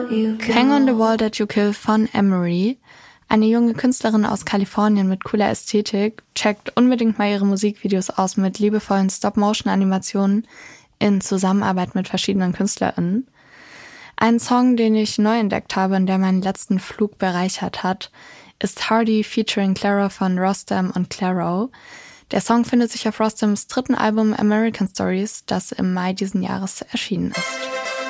Hang on the Wall That You Kill von Emery. Eine junge Künstlerin aus Kalifornien mit cooler Ästhetik. Checkt unbedingt mal ihre Musikvideos aus mit liebevollen Stop-Motion-Animationen in Zusammenarbeit mit verschiedenen KünstlerInnen. Ein Song, den ich neu entdeckt habe und der meinen letzten Flug bereichert hat, ist Hardy featuring Clairo von Rostam und Clairo. Der Song findet sich auf Rostams dritten Album American Stories, das im Mai diesen Jahres erschienen ist.